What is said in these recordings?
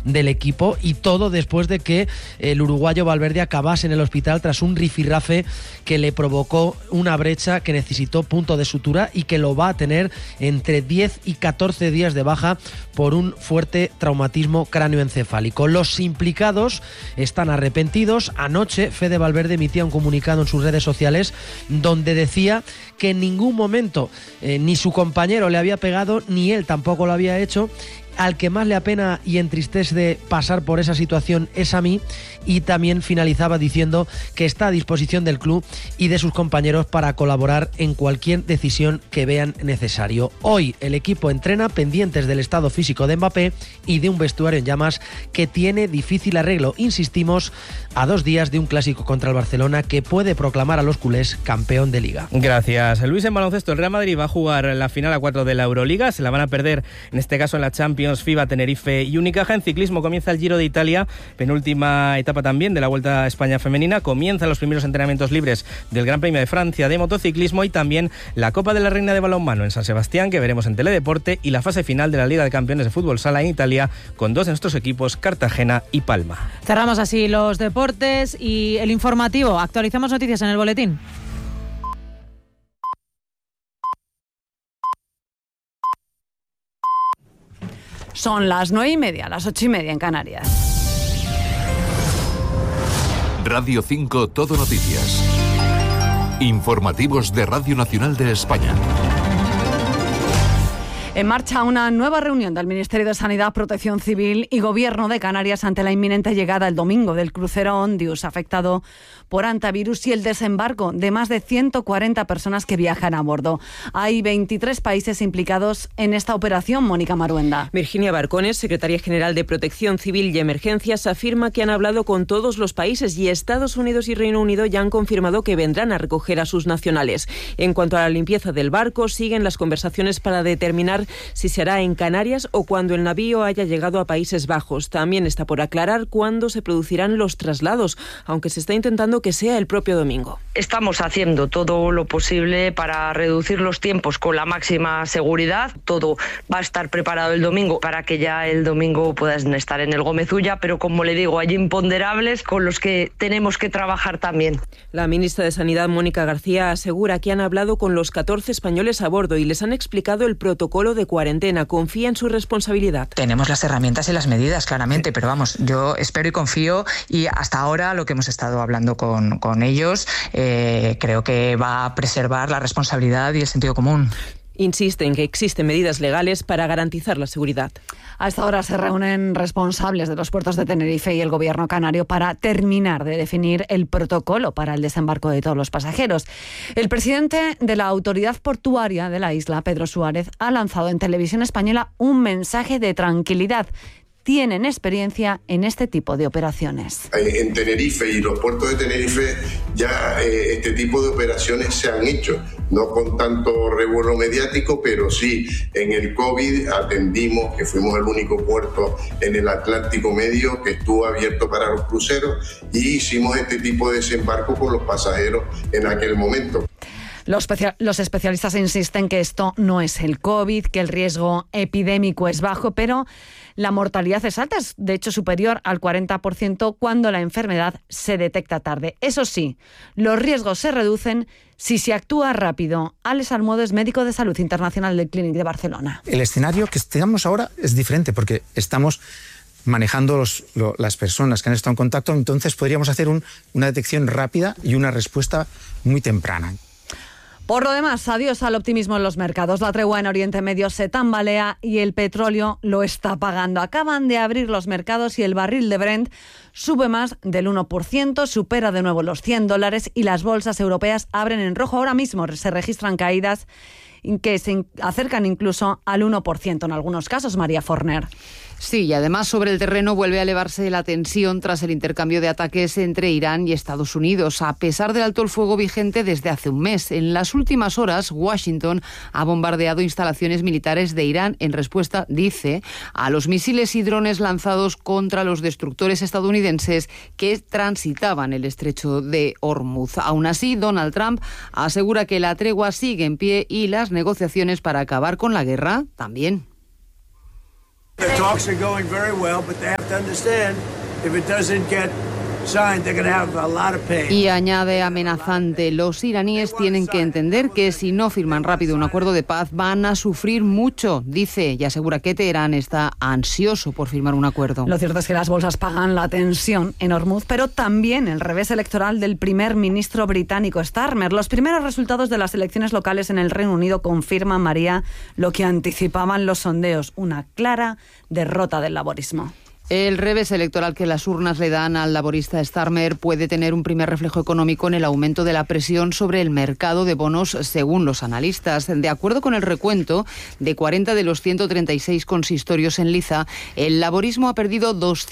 del equipo, y todo después de que el uruguayo Valverde acabase en el hospital tras un rifirrafe que le provocó una brecha que necesitó punto de sutura y que lo va a tener entre 10 y 14 días de baja por un fuerte traumatismo cráneoencefálico. Los implicados están arrepentidos. Anoche Fede Valverde emitía un comunicado en sus redes sociales donde decía que en ningún momento ni su compañero le había pegado, ni él tampoco lo había hecho. Al que más le apena y entristece pasar por esa situación es a mí, y también finalizaba diciendo que está a disposición del club y de sus compañeros para colaborar en cualquier decisión que vean necesario. Hoy el equipo entrena pendientes del estado físico de Mbappé y de un vestuario en llamas que tiene difícil arreglo, insistimos, a 2 días de un clásico contra el Barcelona que puede proclamar a los culés campeón de Liga. Gracias, Luis. En baloncesto, el Real Madrid va a jugar la final a 4 de la Euroliga, se la van a perder en este caso en la Champions, FIBA, Tenerife y Unicaja. En ciclismo comienza el Giro de Italia, penúltima etapa también de la Vuelta a España femenina, comienzan los primeros entrenamientos libres del Gran Premio de Francia de motociclismo y también la Copa de la Reina de Balonmano en San Sebastián, que veremos en Teledeporte, y la fase final de la Liga de Campeones de Fútbol Sala en Italia con 2 de nuestros equipos, Cartagena y Palma. Cerramos así los deportes y el informativo. Actualizamos noticias en el boletín. Son las 9:30, las 8:30 en Canarias. Radio 5 Todo Noticias. Informativos de Radio Nacional de España. En marcha una nueva reunión del Ministerio de Sanidad, Protección Civil y Gobierno de Canarias ante la inminente llegada el domingo del crucero Ondius, afectado por hantavirus, y el desembarco de más de 140 personas que viajan a bordo. Hay 23 países implicados en esta operación. Mónica Maruenda. Virginia Barcones, secretaria general de Protección Civil y Emergencias, afirma que han hablado con todos los países y Estados Unidos y Reino Unido ya han confirmado que vendrán a recoger a sus nacionales. En cuanto a la limpieza del barco, siguen las conversaciones para determinar si se hará en Canarias o cuando el navío haya llegado a Países Bajos. También está por aclarar cuándo se producirán los traslados, aunque se está intentando que sea el propio domingo. Estamos haciendo todo lo posible para reducir los tiempos con la máxima seguridad. Todo va a estar preparado el domingo para que ya el domingo puedan estar en el Gómez Ulla, pero como le digo, hay imponderables con los que tenemos que trabajar también. La ministra de Sanidad, Mónica García, asegura que han hablado con los 14 españoles a bordo y les han explicado el protocolo de cuarentena. Confía en su responsabilidad. Tenemos las herramientas y las medidas, claramente, pero vamos, yo espero y confío, y hasta ahora lo que hemos estado hablando con ellos creo que va a preservar la responsabilidad y el sentido común. Insiste en que existen medidas legales para garantizar la seguridad. A esta hora se reúnen responsables de los puertos de Tenerife y el gobierno canario para terminar de definir el protocolo para el desembarco de todos los pasajeros. El presidente de la autoridad portuaria de la isla, Pedro Suárez, ha lanzado en Televisión Española un mensaje de tranquilidad. Tienen experiencia en este tipo de operaciones. En Tenerife y los puertos de Tenerife ya este tipo de operaciones se han hecho, no con tanto revuelo mediático, pero sí en el COVID atendimos, que fuimos el único puerto en el Atlántico Medio que estuvo abierto para los cruceros, y hicimos este tipo de desembarco con los pasajeros en aquel momento. Los especialistas insisten que esto no es el COVID, que el riesgo epidémico es bajo, pero la mortalidad es alta, es de hecho superior al 40% cuando la enfermedad se detecta tarde. Eso sí, los riesgos se reducen si se actúa rápido. Alex Almodo es médico de salud internacional del Clínic de Barcelona. El escenario que estamos ahora es diferente porque estamos manejando las personas que han estado en contacto, entonces podríamos hacer una detección rápida y una respuesta muy temprana. Por lo demás, adiós al optimismo en los mercados. La tregua en Oriente Medio se tambalea y el petróleo lo está pagando. Acaban de abrir los mercados y el barril de Brent sube más del 1%, supera de nuevo los $100 y las bolsas europeas abren en rojo. Ahora mismo se registran caídas que se acercan incluso al 1% en algunos casos, María Forner. Sí, y además sobre el terreno vuelve a elevarse la tensión tras el intercambio de ataques entre Irán y Estados Unidos, a pesar del alto el fuego vigente desde hace un mes. En las últimas horas, Washington ha bombardeado instalaciones militares de Irán en respuesta, dice, a los misiles y drones lanzados contra los destructores estadounidenses que transitaban el estrecho de Hormuz. Aún así, Donald Trump asegura que la tregua sigue en pie y las negociaciones para acabar con la guerra también. The talks are going very well, but they have to understand if it doesn't get signed, they're going to have a lot of pain. Y añade amenazante, los iraníes tienen que entender que si no firman rápido un acuerdo de paz van a sufrir mucho, dice, y asegura que Teherán está ansioso por firmar un acuerdo. Lo cierto es que las bolsas pagan la tensión en Hormuz, pero también el revés electoral del primer ministro británico Starmer. Los primeros resultados de las elecciones locales en el Reino Unido confirman, María, lo que anticipaban los sondeos, una clara derrota del laborismo. El revés electoral que las urnas le dan al laborista Starmer puede tener un primer reflejo económico en el aumento de la presión sobre el mercado de bonos, según los analistas. De acuerdo con el recuento de 40 de los 136 consistorios en liza, el laborismo ha perdido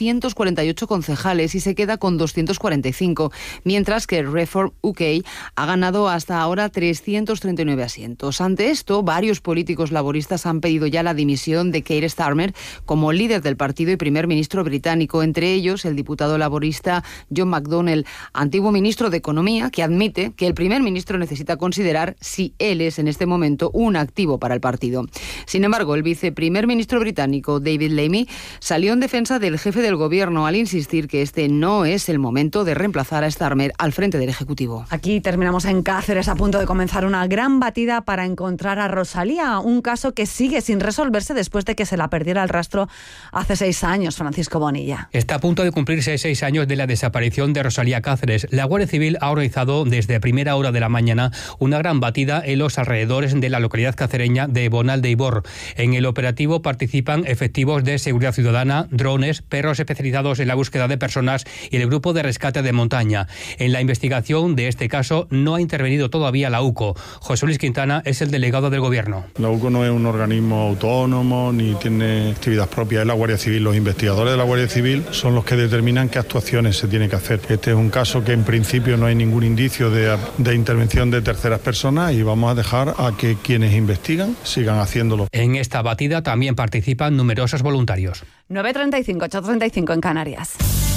248 concejales y se queda con 245, mientras que Reform UK ha ganado hasta ahora 339 asientos. Ante esto, varios políticos laboristas han pedido ya la dimisión de Keir Starmer como líder del partido y primer ministro británico, entre ellos el diputado laborista John McDonnell, antiguo ministro de Economía, que admite que el primer ministro necesita considerar si él es en este momento un activo para el partido. Sin embargo, el viceprimer ministro británico David Lammy salió en defensa del jefe del gobierno al insistir que este no es el momento de reemplazar a Starmer al frente del Ejecutivo. Aquí terminamos en Cáceres, a punto de comenzar una gran batida para encontrar a Rosalía, un caso que sigue sin resolverse después de que se la perdiera el rastro hace 6 años. Francisco Bonilla. Está a punto de cumplirse 6 años de la desaparición de Rosalía Cáceres. La Guardia Civil ha organizado desde primera hora de la mañana una gran batida en los alrededores de la localidad cacereña de Bonal de Ibor. En el operativo participan efectivos de seguridad ciudadana, drones, perros especializados en la búsqueda de personas y el grupo de rescate de montaña. En la investigación de este caso no ha intervenido todavía la UCO. José Luis Quintana es el delegado del Gobierno. La UCO no es un organismo autónomo ni tiene actividad propia, es la Guardia Civil. Los investigadores de la Guardia Civil son los que determinan qué actuaciones se tiene que hacer. Este es un caso que en principio no hay ningún indicio de intervención de terceras personas y vamos a dejar a que quienes investigan sigan haciéndolo. En esta batida también participan numerosos voluntarios. 9:35, 8:35 en Canarias.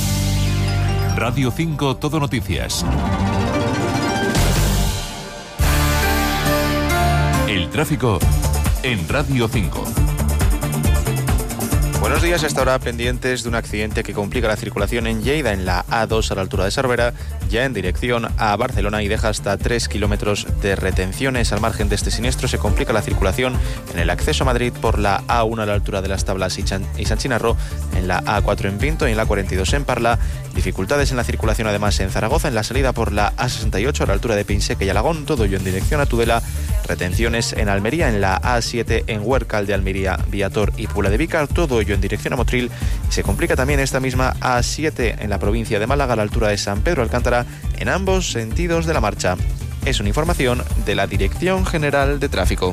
Radio 5 Todo Noticias. El tráfico en Radio 5. Buenos días, hasta ahora pendientes de un accidente que complica la circulación en Lleida, en la A2 a la altura de Cervera, ya en dirección a Barcelona y deja hasta 3 kilómetros de retenciones. Al margen de este siniestro se complica la circulación en el acceso a Madrid por la A1 a la altura de Las Tablas y San Chinarro, en la A4 en Pinto y en la 42 en Parla. Dificultades en la circulación además en Zaragoza, en la salida por la A68 a la altura de Pinseca y Alagón, todo ello en dirección a Tudela. Retenciones en Almería, en la A7 en Huércal de Almería, Viator y Puebla de Vícar, todo ello en dirección a Motril. Y se complica también esta misma A7 en la provincia de Málaga a la altura de San Pedro Alcántara, en ambos sentidos de la marcha. Es una información de la Dirección General de Tráfico.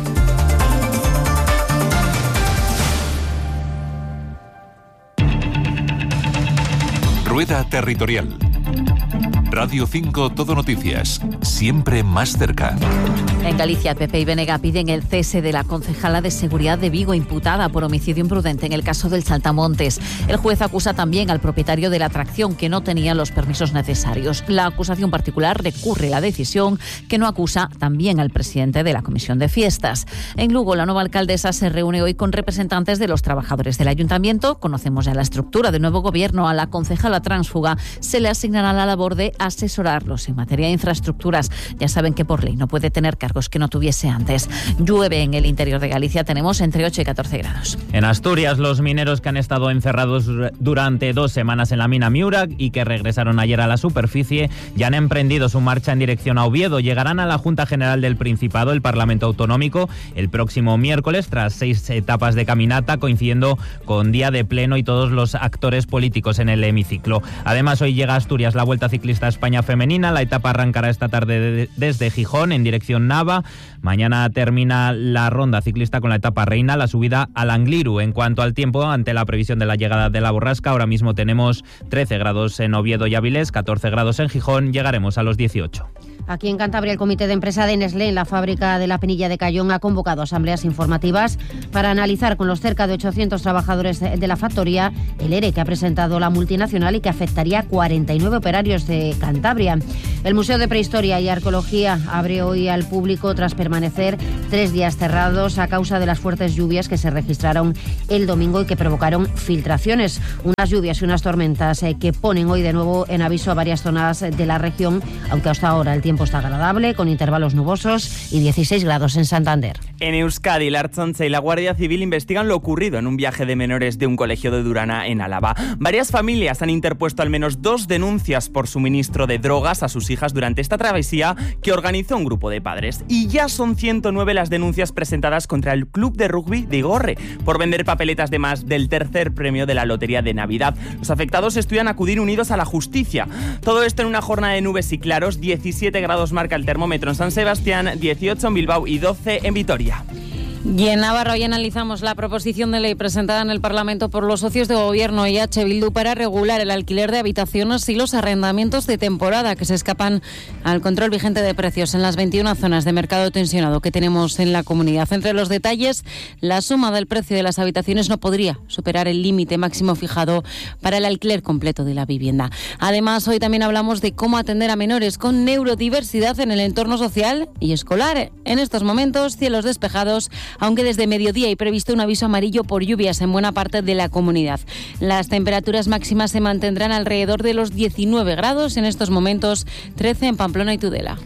Rueda Territorial. Radio 5 Todo Noticias, siempre más cerca. En Galicia, PP y Benega piden el cese de la concejala de Seguridad de Vigo, imputada por homicidio imprudente en el caso del Saltamontes. El juez acusa también al propietario de la atracción, que no tenía los permisos necesarios. La acusación particular recurre la decisión, que no acusa también al presidente de la Comisión de Fiestas. En Lugo, la nueva alcaldesa se reúne hoy con representantes de los trabajadores del ayuntamiento. Conocemos ya la estructura del nuevo gobierno. A la concejala tránsfuga se le asignará la labor de asesorarlos en materia de infraestructuras. Ya saben que por ley no puede tener cargos que no tuviese antes. Llueve en el interior de Galicia, tenemos entre 8 y 14 grados. En Asturias, los mineros que han estado encerrados durante 2 semanas en la mina Miura y que regresaron ayer a la superficie ya han emprendido su marcha en dirección a Oviedo. Llegarán a la Junta General del Principado, el Parlamento Autonómico, el próximo miércoles, tras 6 etapas de caminata, coincidiendo con día de pleno y todos los actores políticos en el hemiciclo. Además, hoy llega a Asturias la Vuelta Ciclista a España femenina. La etapa arrancará esta tarde desde Gijón en dirección Nava. Mañana termina la ronda ciclista con la etapa reina, la subida al Angliru. En cuanto al tiempo, ante la previsión de la llegada de la borrasca, ahora mismo tenemos 13 grados en Oviedo y Avilés, 14 grados en Gijón, llegaremos a los 18. Aquí en Cantabria, el comité de empresa de Nestlé en la fábrica de la Penilla de Cayón ha convocado asambleas informativas para analizar con los cerca de 800 trabajadores de la factoría el ERE que ha presentado la multinacional y que afectaría a 49 operarios de Cantabria. El Museo de Prehistoria y Arqueología abre hoy al público tras permanecer 3 días cerrados a causa de las fuertes lluvias que se registraron el domingo y que provocaron filtraciones. Unas lluvias y unas tormentas que ponen hoy de nuevo en aviso a varias zonas de la región, aunque hasta ahora el tiempo está agradable, con intervalos nubosos y 16 grados en Santander. En Euskadi, la Ertzaintza y la Guardia Civil investigan lo ocurrido en un viaje de menores de un colegio de Durana, en Álava. Varias familias han interpuesto al menos 2 denuncias por suministro de drogas a sus hijas durante esta travesía que organizó un grupo de padres. Y ya son 109 las denuncias presentadas contra el club de rugby de Igorre por vender papeletas de más del tercer premio de la lotería de Navidad. Los afectados estudian acudir unidos a la justicia. Todo esto en una jornada de nubes y claros. 17 grados marca el termómetro en San Sebastián, 18 en Bilbao y 12 en Vitoria. Y en Navarra hoy analizamos la proposición de ley presentada en el Parlamento por los socios de Gobierno y H. Bildu para regular el alquiler de habitaciones y los arrendamientos de temporada que se escapan al control vigente de precios en las 21 zonas de mercado tensionado que tenemos en la comunidad. Entre los detalles, la suma del precio de las habitaciones no podría superar el límite máximo fijado para el alquiler completo de la vivienda. Además, hoy también hablamos de cómo atender a menores con neurodiversidad en el entorno social y escolar. En estos momentos, cielos despejados, aunque desde mediodía hay previsto un aviso amarillo por lluvias en buena parte de la comunidad. Las temperaturas máximas se mantendrán alrededor de los 19 grados, en estos momentos 13 en Pamplona y Tudela.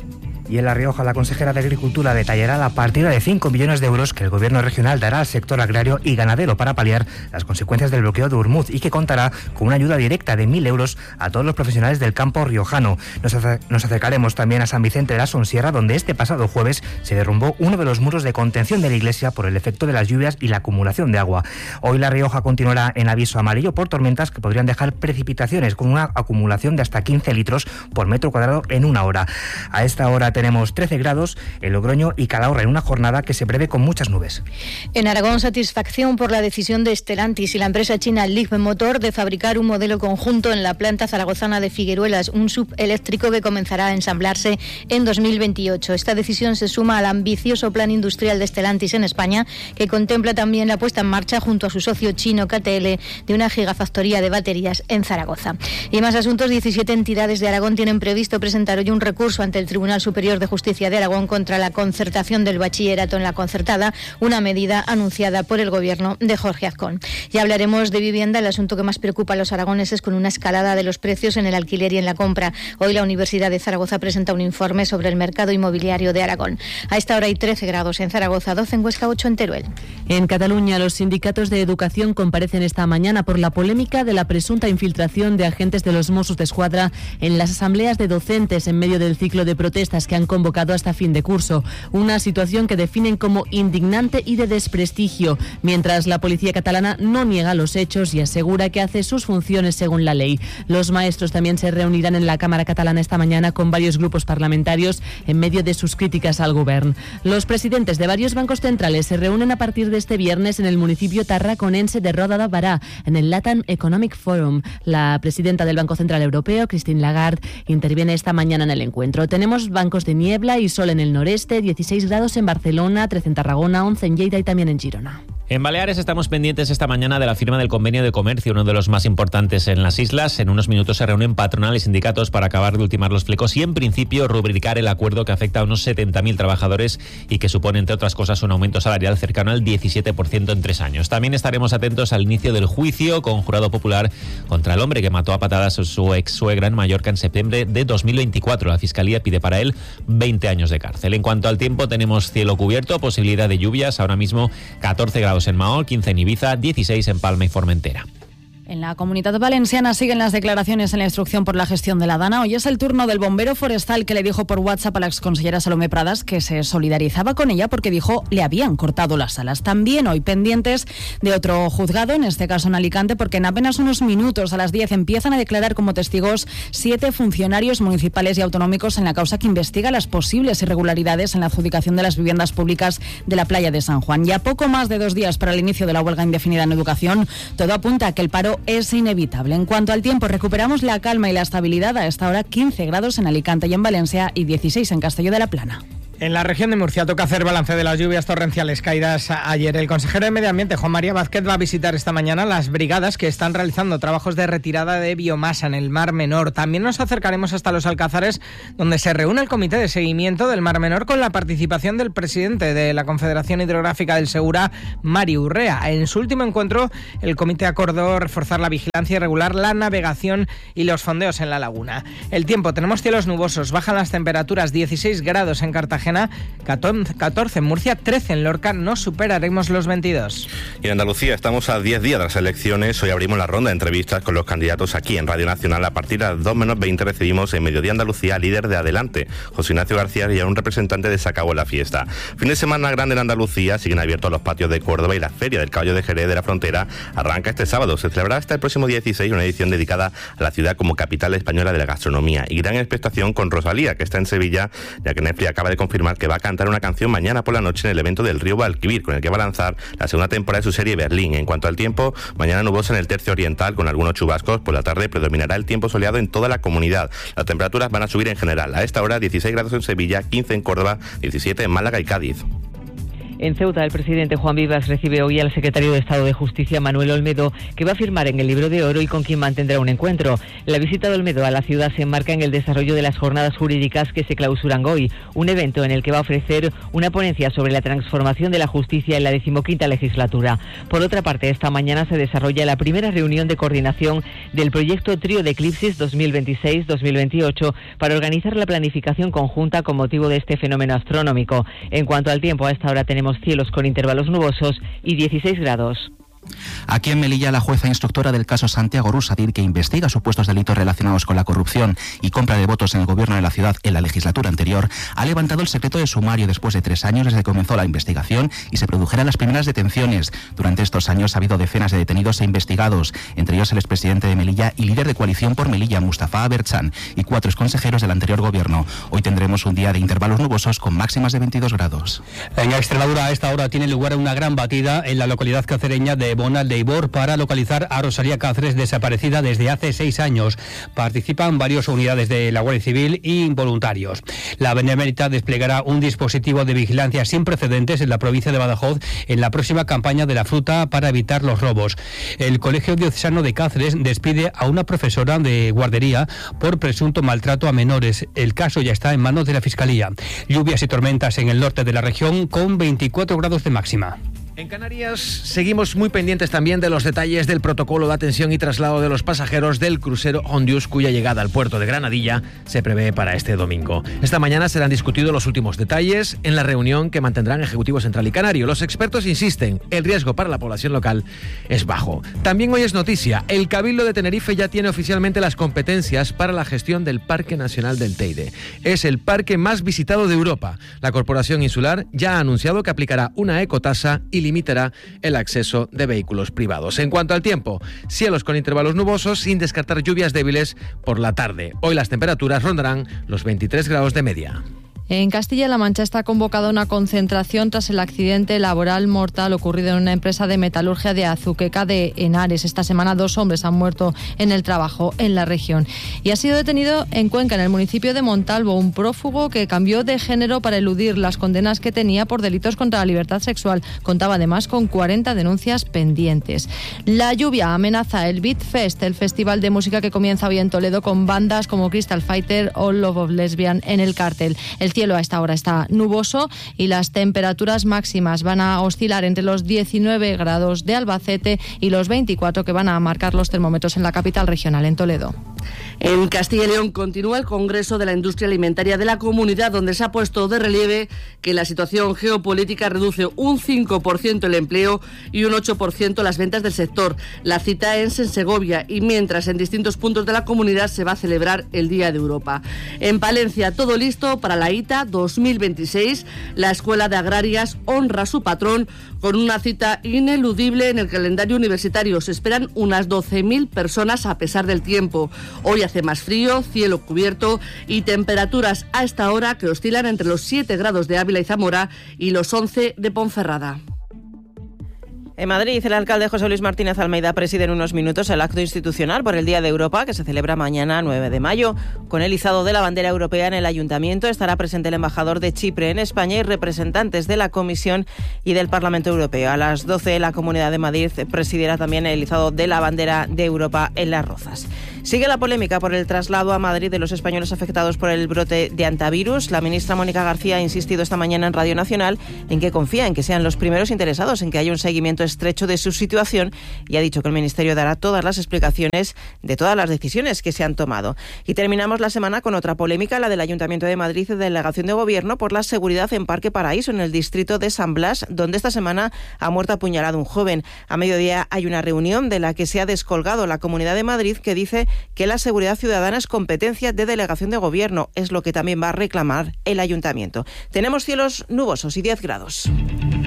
Y en La Rioja, la consejera de Agricultura detallará la partida de 5 millones de euros que el Gobierno regional dará al sector agrario y ganadero para paliar las consecuencias del bloqueo de Urmuz y que contará con una ayuda directa de 1.000 euros a todos los profesionales del campo riojano. Nos acercaremos también a San Vicente de la Sonsierra, donde este pasado jueves se derrumbó uno de los muros de contención de la iglesia por el efecto de las lluvias y la acumulación de agua. Hoy La Rioja continuará en aviso amarillo por tormentas que podrían dejar precipitaciones con una acumulación de hasta 15 litros por metro cuadrado en una hora. A esta hora tenemos 13 grados en Logroño y Calahorra en una jornada que se prevé con muchas nubes. En Aragón, satisfacción por la decisión de Stellantis y la empresa china Leaf Motor de fabricar un modelo conjunto en la planta zaragozana de Figueruelas, un SUV eléctrico que comenzará a ensamblarse en 2028. Esta decisión se suma al ambicioso plan industrial de Stellantis en España, que contempla también la puesta en marcha junto a su socio chino KTL de una gigafactoría de baterías en Zaragoza. Y más asuntos, 17 entidades de Aragón tienen previsto presentar hoy un recurso ante el Tribunal Superior de Justicia de Aragón contra la concertación del bachillerato en la concertada, una medida anunciada por el gobierno de Jorge Azcón. Ya hablaremos de vivienda, el asunto que más preocupa a los aragoneses con una escalada de los precios en el alquiler y en la compra. Hoy la Universidad de Zaragoza presenta un informe sobre el mercado inmobiliario de Aragón. A esta hora hay 13 grados en Zaragoza, 12 en Huesca, 8 en Teruel. En Cataluña, los sindicatos de educación comparecen esta mañana por la polémica de la presunta infiltración de agentes de los Mossos d'Esquadra en las asambleas de docentes en medio del ciclo de protestas que han convocado hasta fin de curso. Una situación que definen como indignante y de desprestigio, mientras la policía catalana no niega los hechos y asegura que hace sus funciones según la ley. Los maestros también se reunirán en la Cámara catalana esta mañana con varios grupos parlamentarios en medio de sus críticas al gobierno. Los presidentes de varios bancos centrales se reúnen a partir de este viernes en el municipio tarraconense de Roda de Bará, en el Latin Economic Forum. La presidenta del Banco Central Europeo, Christine Lagarde, interviene esta mañana en el encuentro. Tenemos bancos de niebla y sol en el noreste, 16 grados en Barcelona, 13 en Tarragona, 11 en Lleida y también en Girona. En Baleares estamos pendientes esta mañana de la firma del convenio de comercio, uno de los más importantes en las islas. En unos minutos se reúnen patronal y sindicatos para acabar de ultimar los flecos y, en principio, rubricar el acuerdo que afecta a unos 70.000 trabajadores y que supone, entre otras cosas, un aumento salarial cercano al 17% en 3 años. También estaremos atentos al inicio del juicio con jurado popular contra el hombre que mató a patadas a su ex-suegra en Mallorca en septiembre de 2024. La Fiscalía pide para él 20 años de cárcel. En cuanto al tiempo, tenemos cielo cubierto, posibilidad de lluvias, ahora mismo 14 grados en Mahón, 15 en Ibiza, 16 en Palma y Formentera. En la Comunidad Valenciana siguen las declaraciones en la instrucción por la gestión de la Dana. Hoy es el turno del bombero forestal que le dijo por WhatsApp a la exconsellera Salomé Pradas que se solidarizaba con ella porque dijo le habían cortado las alas. También hoy pendientes de otro juzgado, en este caso en Alicante, porque en apenas unos minutos, a las 10, empiezan a declarar como testigos 7 funcionarios municipales y autonómicos en la causa que investiga las posibles irregularidades en la adjudicación de las viviendas públicas de la playa de San Juan. Y a poco más de 2 días para el inicio de la huelga indefinida en educación, todo apunta a que el paro es inevitable. En cuanto al tiempo, recuperamos la calma y la estabilidad. A esta hora 15 grados en Alicante y en Valencia y 16 en Castelló de la Plana. En la región de Murcia toca hacer balance de las lluvias torrenciales caídas ayer. El consejero de Medio Ambiente, Juan María Vázquez, va a visitar esta mañana las brigadas que están realizando trabajos de retirada de biomasa en el Mar Menor. También nos acercaremos hasta los Alcázares, donde se reúne el Comité de Seguimiento del Mar Menor con la participación del presidente de la Confederación Hidrográfica del Segura, Mari Urrea. En su último encuentro, el comité acordó reforzar la vigilancia y regular la navegación y los fondeos en la laguna. El tiempo, tenemos cielos nubosos, bajan las temperaturas, 16 grados en Cartagena, 14 en Murcia, 13 en Lorca, no superaremos los 22. Y en Andalucía estamos a 10 días de las elecciones. Hoy abrimos la ronda de entrevistas con los candidatos aquí en Radio Nacional. A partir de las 2 menos 20 recibimos en Mediodía Andalucía al líder de Adelante, José Ignacio García, y a un representante de Se Acabó la Fiesta. Fin de semana grande en Andalucía, siguen abiertos los patios de Córdoba y la Feria del Caballo de Jerez de la Frontera arranca este sábado. Se celebrará hasta el próximo 16 una edición dedicada a la ciudad como capital española de la gastronomía. Y gran expectación con Rosalía, que está en Sevilla, ya que Netflix acaba de confirmar que va a cantar una canción mañana por la noche en el evento del Río Guadalquivir, con el que va a lanzar la segunda temporada de su serie Berlín. En cuanto al tiempo, mañana nuboso en el tercio oriental con algunos chubascos. Por la tarde predominará el tiempo soleado en toda la comunidad. Las temperaturas van a subir en general. A esta hora 16 grados en Sevilla, 15 en Córdoba, 17 en Málaga y Cádiz. En Ceuta, el presidente Juan Vivas recibe hoy al secretario de Estado de Justicia, Manuel Olmedo, que va a firmar en el Libro de Oro y con quien mantendrá un encuentro. La visita de Olmedo a la ciudad se enmarca en el desarrollo de las jornadas jurídicas que se clausuran hoy, un evento en el que va a ofrecer una ponencia sobre la transformación de la justicia en la 15ª legislatura. Por otra parte, esta mañana se desarrolla la primera reunión de coordinación del proyecto Trío de Eclipsis 2026-2028 para organizar la planificación conjunta con motivo de este fenómeno astronómico. En cuanto al tiempo, a esta hora tenemos cielos con intervalos nubosos y 16 grados. Aquí en Melilla, la jueza instructora del caso Santiago Rusadir, que investiga supuestos delitos relacionados con la corrupción y compra de votos en el gobierno de la ciudad en la legislatura anterior, ha levantado el secreto de sumario después de 3 años desde que comenzó la investigación y se produjeran las primeras detenciones. Durante estos años ha habido decenas de detenidos e investigados, entre ellos el expresidente de Melilla y líder de Coalición por Melilla, Mustafa Aberchan, y 4 exconsejeros del anterior gobierno. Hoy tendremos un día de intervalos nubosos con máximas de 22 grados. En Extremadura, a esta hora tiene lugar una gran batida en la localidad cacereña de Bonal de Ibor para localizar a Rosalía Cáceres, desaparecida desde hace 6 años. Participan varias unidades de la Guardia Civil y voluntarios. La Benemérita desplegará un dispositivo de vigilancia sin precedentes en la provincia de Badajoz en la próxima campaña de la fruta para evitar los robos. El Colegio Diocesano de Cáceres despide a una profesora de guardería por presunto maltrato a menores. El caso ya está en manos de la Fiscalía. Lluvias y tormentas en el norte de la región con 24 grados de máxima. En Canarias seguimos muy pendientes también de los detalles del protocolo de atención y traslado de los pasajeros del crucero Hondius, cuya llegada al puerto de Granadilla se prevé para este domingo. Esta mañana serán discutidos los últimos detalles en la reunión que mantendrán Ejecutivo Central y Canario. Los expertos insisten, el riesgo para la población local es bajo. También hoy es noticia, el Cabildo de Tenerife ya tiene oficialmente las competencias para la gestión del Parque Nacional del Teide. Es el parque más visitado de Europa. La Corporación Insular ya ha anunciado que aplicará una ecotasa y limitará el acceso de vehículos privados. En cuanto al tiempo, cielos con intervalos nubosos sin descartar lluvias débiles por la tarde. Hoy las temperaturas rondarán los 23 grados de media. En Castilla-La Mancha está convocada una concentración tras el accidente laboral mortal ocurrido en una empresa de metalurgia de Azuqueca de Henares. Esta semana 2 hombres han muerto en el trabajo en la región. Y ha sido detenido en Cuenca, en el municipio de Montalvo, un prófugo que cambió de género para eludir las condenas que tenía por delitos contra la libertad sexual. Contaba además con 40 denuncias pendientes. La lluvia amenaza el Beat Fest, el festival de música que comienza hoy en Toledo con bandas como Crystal Fighter o Love of Lesbian en el cartel. El cielo a esta hora está nuboso y las temperaturas máximas van a oscilar entre los 19 grados de Albacete y los 24 que van a marcar los termómetros en la capital regional, en Toledo. En Castilla y León continúa el Congreso de la Industria Alimentaria de la Comunidad, donde se ha puesto de relieve que la situación geopolítica reduce un 5% el empleo y un 8% las ventas del sector. La cita es en Segovia y mientras en distintos puntos de la comunidad se va a celebrar el Día de Europa. En Palencia, todo listo para la ITA 2026. La Escuela de Agrarias honra a su patrón con una cita ineludible en el calendario universitario. Se esperan unas 12.000 personas a pesar del tiempo. Hoy hace más frío, cielo cubierto y temperaturas a esta hora que oscilan entre los 7 grados de Ávila y Zamora y los 11 de Ponferrada. En Madrid, el alcalde José Luis Martínez Almeida preside en unos minutos el acto institucional por el Día de Europa, que se celebra mañana 9 de mayo. Con el izado de la bandera europea en el ayuntamiento estará presente el embajador de Chipre en España y representantes de la Comisión y del Parlamento Europeo. A las 12, la Comunidad de Madrid presidirá también el izado de la bandera de Europa en Las Rozas. Sigue la polémica por el traslado a Madrid de los españoles afectados por el brote de hantavirus. La ministra Mónica García ha insistido esta mañana en Radio Nacional en que confía en que sean los primeros interesados en que haya un seguimiento estrecho de su situación y ha dicho que el Ministerio dará todas las explicaciones de todas las decisiones que se han tomado. Y terminamos la semana con otra polémica, la del Ayuntamiento de Madrid y Delegación de Gobierno por la seguridad en Parque Paraíso, en el distrito de San Blas, donde esta semana ha muerto apuñalado un joven. A mediodía hay una reunión de la que se ha descolgado la Comunidad de Madrid, que dice que la seguridad ciudadana es competencia de Delegación de Gobierno. Es lo que también va a reclamar el Ayuntamiento. Tenemos cielos nubosos y 10 grados.